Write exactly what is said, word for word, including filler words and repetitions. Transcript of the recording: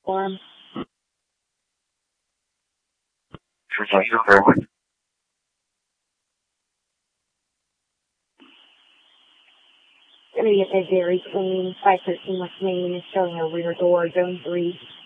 Form. Virginia, Fairwood. It's going to be a very clean five thirteen West Main, showing a rear door, zone three.